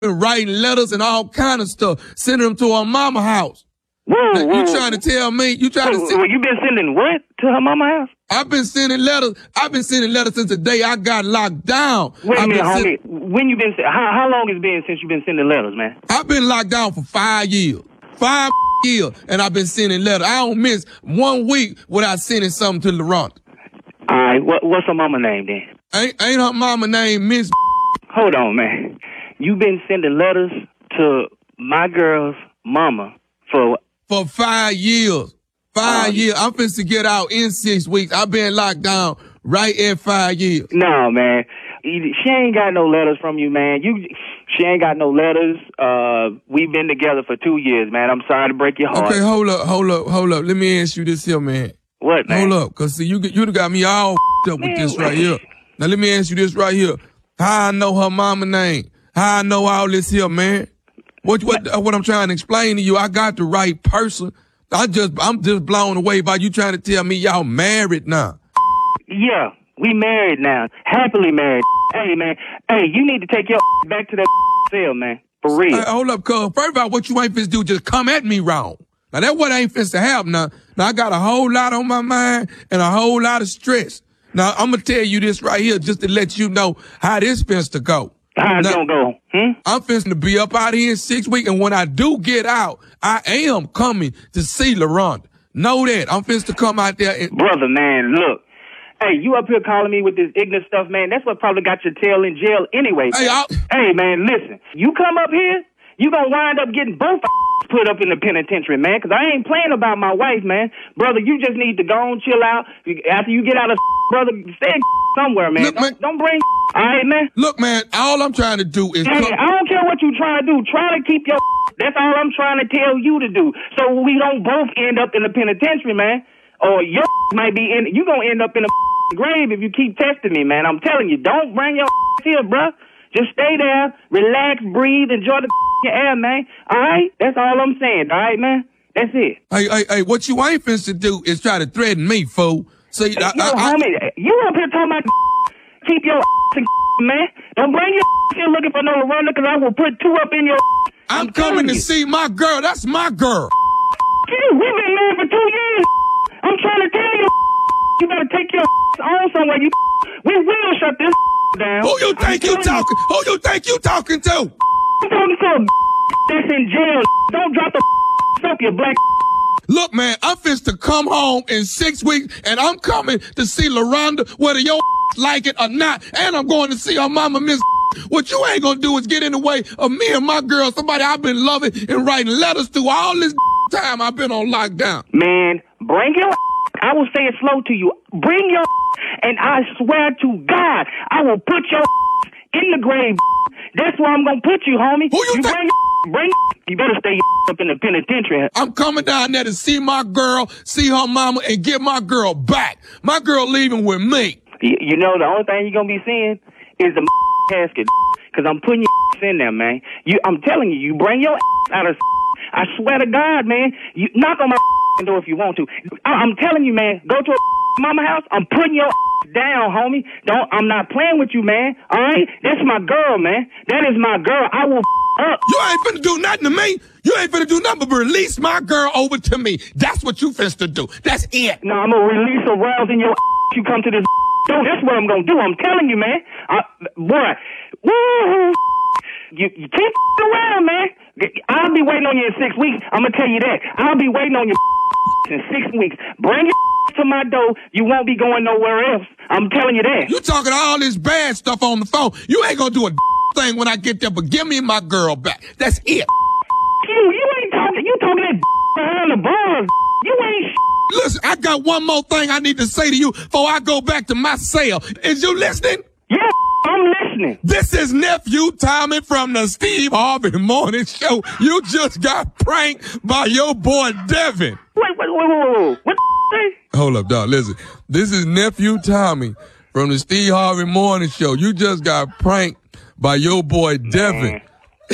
been writing letters and all kind of stuff, sending them to her mama house. Whoa, Now, whoa. you trying to tell me, you trying to say, Well, you been sending what to her mama house? I've been sending letters since the day I got locked down. Wait a minute, homie. When you been, how long has it been since you been sending letters, man? I've been locked down for 5 years. 5 years, and I've been sending letters. I don't miss 1 week without sending something to LaRonda. All right, what's her mama name then? Ain't her mama name Miss? Hold on, man. You been sending letters to my girl's mama for 5 years. 5 years. I'm finna to get out in 6 weeks. I've been locked down right at 5 years. No, man. She ain't got no letters from you, man. She ain't got no letters. We've been together for 2 years, man. I'm sorry to break your heart. Okay, hold up. Let me ask you this here, man. What, man? Hold up, cause see, you done got me all up with this right here. Now let me ask you this right here. How I know her mama name? How I know all this here, man? What I'm trying to explain to you, I got the right person. I'm just blown away by you trying to tell me y'all married now. Yeah, we married now. Happily married. Hey, man. Hey, you need to take your back to that cell, man. For real. Hey, hold up, cuz. First of all, what you ain't finna do, just come at me wrong. Now, that what ain't finna happen now. Now, I got a whole lot on my mind and a whole lot of stress. Now, I'm gonna tell you this right here just to let you know how this finna go. How it's gonna go? I'm finna be up out here in 6 weeks, and when I do get out, I am coming to see LaRonda. Know that. I'm finna come out there and... Brother, man, look. Hey, you up here calling me with this ignorant stuff, man. That's what probably got your tail in jail anyway. Hey, man, listen. You come up here, you gonna wind up getting both put up in the penitentiary, man, because I ain't playing about my wife, man. Brother, you just need to go on, chill out. After you get out of brother, stay somewhere, man. Look, Don't bring all right, man? Look, man, all I'm trying to do is... Hey, I don't care what you trying to do. Try to keep your... That's all I'm trying to tell you to do. So we don't both end up in the penitentiary, man. Or your might be in... You gonna end up in a grave if you keep testing me, man. I'm telling you, don't bring your here, bruh. Just stay there, relax, breathe, enjoy the air, man. All right? That's all I'm saying, all right, man? That's it. Hey, what you ain't finna do is try to threaten me, fool. So, homie, you up here talking about keep your man. Don't bring your here looking for no LaRonda, because I will put 2 up in your I'm coming to see my girl. That's my girl. We've been married for 2 years. I'm trying to tell you, you better take your on somewhere. We will shut this down. Who you think you talking? Who you think you talking to? I'm talking to a that's in jail. Don't drop the up, you black. Look, man, I'm fixed to come home in 6 weeks, and I'm coming to see LaRonda, whether your like it or not, and I'm going to see her mama, Miss. What you ain't gonna do is get in the way of me and my girl, somebody I've been loving and writing letters to all this time I've been on lockdown. Man, bring your I will say it slow to you. Bring your and I swear to God, I will put your in the grave. That's where I'm gonna put you, homie. Who you think? Bring you better stay up in the penitentiary. I'm coming down there to see my girl, see her mama, and get my girl back. My girl leaving with me. You know, the only thing you're gonna be seeing is the casket, because I'm putting your in there, man. I'm telling you, you bring your out of. I swear to God, man. You knock on my door if you want to. I'm telling you, man. Go to a mama house. I'm putting your down, homie. I'm not playing with you, man. All right, that's my girl, man. That is my girl. I will up. You ain't finna do nothing to me. You ain't finna do nothing but release my girl over to me. That's what you finna do. That's it. No, I'm gonna release a rouse in your. You come to this. That's what I'm gonna do. I'm telling you, man. Boy, woo. You keep around, man. I'll be waiting on you in 6 weeks. I'm gonna tell you that. I'll be waiting on you in 6 weeks. Bring your to my door. You won't be going nowhere else. I'm telling you that. You talking all this bad stuff on the phone. You ain't gonna do a thing when I get there, but give me my girl back. That's it. You ain't talking. You talking that behind the bars. You ain't. Listen, I got one more thing I need to say to you before I go back to my cell. Is you listening? Yeah, I'm listening. This is Nephew Tommy from the Steve Harvey Morning Show. You just got pranked by your boy Devin. Wait. What the say? Hold up, dog. Listen, this is Nephew Tommy from the Steve Harvey Morning Show. You just got pranked by your boy Devin.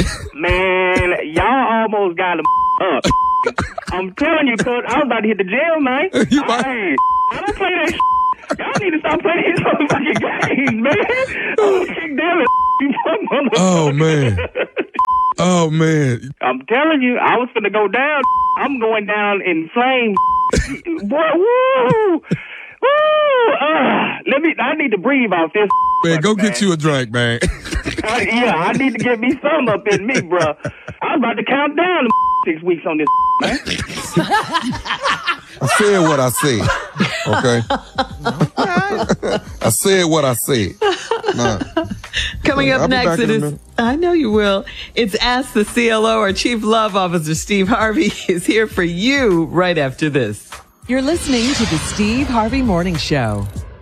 Man, y'all almost got him up. I'm telling you, cuz I was about to hit the jail, man. Hey, I don't play that shit. Y'all need to stop playing these motherfucking games, man. I'm gonna kick Devin. Oh, man. Oh, man. I'm telling you, I was finna go down. I'm going down in flames. Boy, woo! Woo! I need to breathe out this. Man, go get you a drink, man. I need to get me some up in me, bro. I'm about to count down to 6 weeks on this, man. I said what I said. Okay? I said what I said. Nah. Coming up next, it is, I know you will. It's Ask the CLO. Our Chief Love Officer, Steve Harvey, is here for you right after this. You're listening to the Steve Harvey Morning Show.